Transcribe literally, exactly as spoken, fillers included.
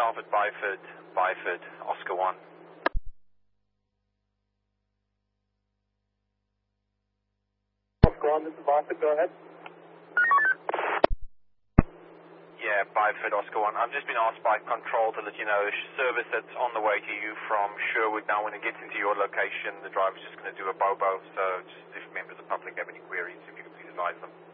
yourself at Byford, Byford, Oscar one. Oscar one, this is Byford, go ahead. Yeah, Byford, Oscar one. I've just been asked by control to let you know, service that's on the way to you from Sherwood. Now when it gets into your location, the driver's just going to do a bobo, so just if members of the public have any queries, if you could please advise them.